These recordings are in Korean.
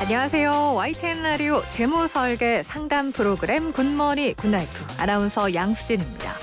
안녕하세요. YTN 라디오 재무설계 상담 프로그램 굿머니 굿나이프 아나운서 양수진입니다.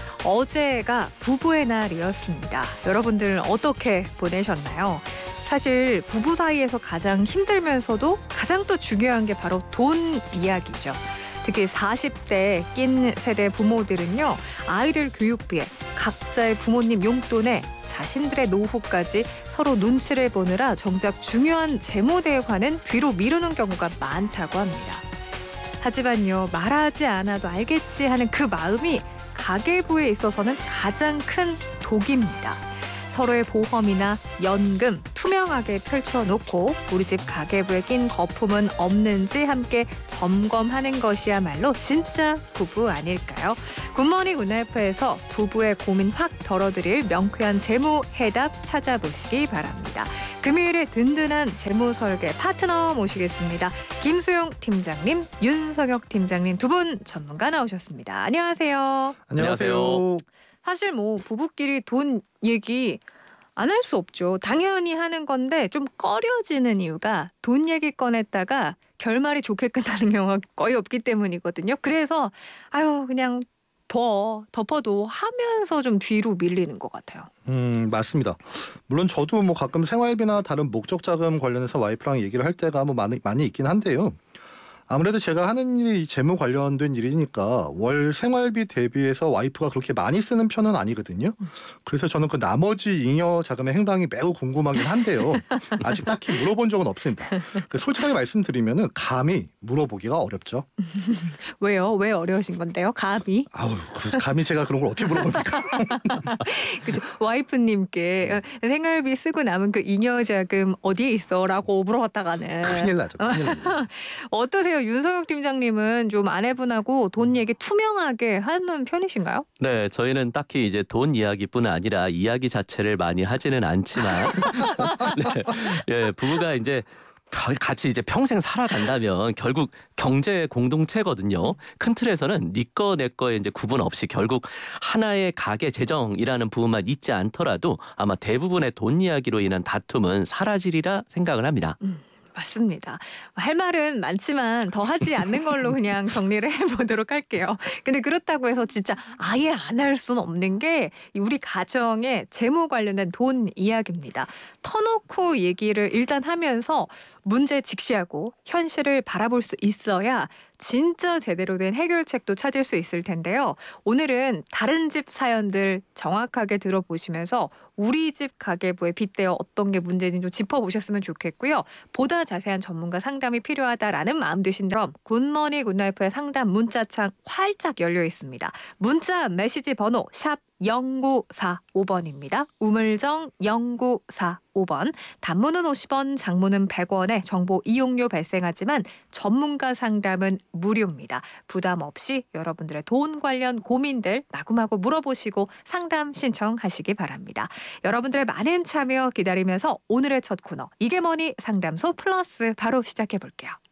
어제가 부부의 날이었습니다. 여러분들 어떻게 보내셨나요? 사실 부부 사이에서 가장 힘들면서도 가장 또 중요한 게 바로 돈 이야기죠. 특히 40대 낀 세대 부모들은요. 아이들 교육비에 각자의 부모님 용돈에 자신들의 노후까지 서로 눈치를 보느라 정작 중요한 재무 대화는 뒤로 미루는 경우가 많다고 합니다. 하지만요. 말하지 않아도 알겠지 하는 그 마음이 가계부에 있어서는 가장 큰 독입니다. 서로의 보험이나 연금 투명하게 펼쳐놓고 우리 집 가계부에 낀 거품은 없는지 함께 점검하는 것이야말로 진짜 부부 아닐까요? 굿모닝 굿나이프에서 부부의 고민 확 덜어드릴 명쾌한 재무 해답 찾아보시기 바랍니다. 금요일에 든든한 재무 설계 파트너 모시겠습니다. 김수용 팀장님, 윤석혁 팀장님 두 분 전문가 나오셨습니다. 안녕하세요. 안녕하세요. 사실 뭐 부부끼리 돈 얘기 안 할 수 없죠. 당연히 하는 건데 좀 꺼려지는 이유가 돈 얘기 꺼냈다가 결말이 좋게 끝나는 경우가 거의 없기 때문이거든요. 그래서 그냥 덮어도 하면서 좀 뒤로 밀리는 것 같아요. 맞습니다. 물론 저도 뭐 가끔 생활비나 다른 목적 자금 관련해서 와이프랑 얘기를 할 때가 뭐 많이 있긴 한데요. 아무래도 제가 하는 일이 재무 관련된 일이니까 월 생활비 대비해서 와이프가 그렇게 많이 쓰는 편은 아니거든요. 그래서 저는 그 나머지 잉여 자금의 행방이 매우 궁금하긴 한데요. 아직 딱히 물어본 적은 없습니다. 솔직하게 말씀드리면은 감히 물어보기가 어렵죠. 왜요? 왜 어려우신 건데요? 감히? 감히 제가 그런 걸 어떻게 물어봅니까? 그죠. 와이프님께 생활비 쓰고 남은 그 잉여 자금 어디에 있어?라고 물어봤다가는 큰일 나죠. 어떠세요? 윤석혁 팀장님은 좀 아내분하고 돈 얘기 투명하게 하는 편이신가요? 네, 저희는 딱히 이제 돈 이야기뿐 아니라 이야기 자체를 많이 하지는 않지만 네, 예, 부부가 이제 같이 이제 평생 살아간다면 결국 경제 공동체거든요. 큰 틀에서는 네 거 내 거에 이제 구분 없이 결국 하나의 가계 재정이라는 부분만 있지 않더라도 아마 대부분의 돈 이야기로 인한 다툼은 사라지리라 생각을 합니다. 맞습니다. 할 말은 많지만 더 하지 않는 걸로 그냥 정리를 해보도록 할게요. 근데 그렇다고 해서 진짜 아예 안 할 수는 없는 게 우리 가정의 재무 관련된 돈 이야기입니다. 터놓고 얘기를 일단 하면서 문제 직시하고 현실을 바라볼 수 있어야 진짜 제대로 된 해결책도 찾을 수 있을 텐데요. 오늘은 다른 집 사연들 정확하게 들어보시면서 우리 집 가계부에 빗대어 어떤 게 문제인지 좀 짚어보셨으면 좋겠고요. 보다 자세한 전문가 상담이 필요하다라는 마음 드신 다음 굿머니 굿나이프의 상담 문자창 활짝 열려 있습니다. 문자 메시지 번호 샵 0945번입니다. 우물정 0945번. 단문은 50원, 장문은 100원에 정보 이용료 발생하지만 전문가 상담은 무료입니다. 부담 없이 여러분들의 돈 관련 고민들 마구마구 물어보시고 상담 신청하시기 바랍니다. 여러분들의 많은 참여 기다리면서 오늘의 첫 코너 이게 뭐니 상담소 플러스 바로 시작해 볼게요.